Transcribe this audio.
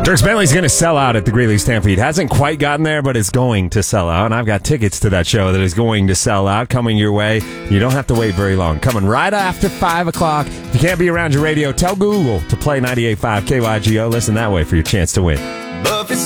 Dierks Bentley's going to sell out at the Greeley Stampede. Hasn't quite gotten there, but it's going to sell out. And I've got tickets to that show that is going to sell out coming your way. You don't have to wait very long. Coming right after 5 o'clock. If you can't be around your radio, tell Google to play 98.5 KYGO. Listen that way for your chance to win.